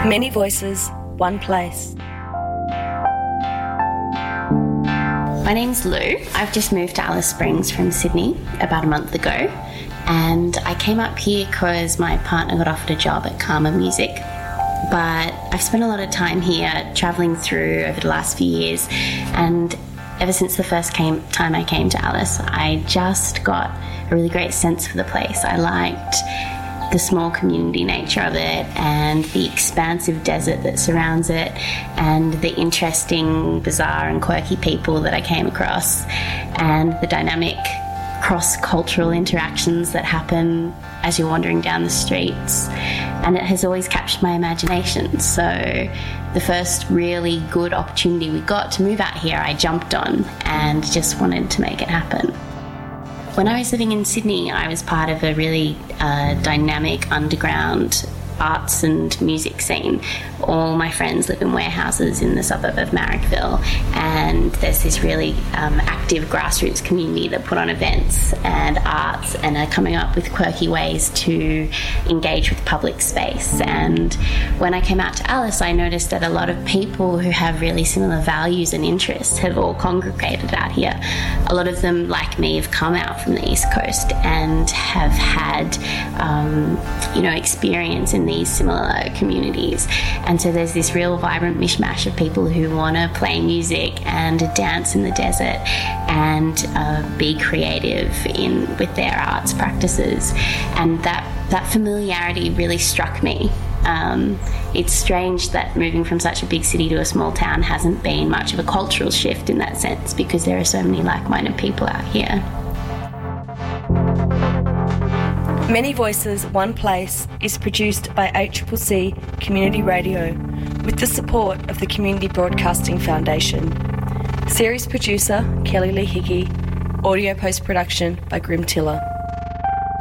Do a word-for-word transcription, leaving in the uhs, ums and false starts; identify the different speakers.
Speaker 1: Many voices, one place.
Speaker 2: My name's Lou. I've just moved to Alice Springs from Sydney about a month ago, and I came up here because my partner got offered a job at Karma Music. But I've spent a lot of time here travelling through over the last few years, and ever since the first came, time I came to Alice, I just got a really great sense for the place. I liked the small community nature of it and the expansive desert that surrounds it and the interesting, bizarre and quirky people that I came across and the dynamic cross-cultural interactions that happen as you're wandering down the streets. And it has always captured my imagination. So the first really good opportunity we got to move out here, I jumped on and just wanted to make it happen. When I was living in Sydney, I was part of a really uh, dynamic underground arts and music scene. All my friends live in warehouses in the suburb of Marrickville, and there's this really um, active grassroots community that put on events and arts and are coming up with quirky ways to engage with public space. And when I came out to Alice, I noticed that a lot of people who have really similar values and interests have all congregated out here. A lot of them, like me, have come out from the East Coast and have had um, you know, experience in these similar communities. And so there's this real vibrant mishmash of people who want to play music and dance in the desert and uh, be creative in with their arts practices. And that, that familiarity really struck me. Um, it's strange that moving from such a big city to a small town hasn't been much of a cultural shift in that sense, because there are so many like-minded people out here.
Speaker 1: Many Voices, One Place is produced by A C C C Community Radio with the support of the Community Broadcasting Foundation. Series producer Kelly Lee Hickey. Audio post-production by Grim Tiller.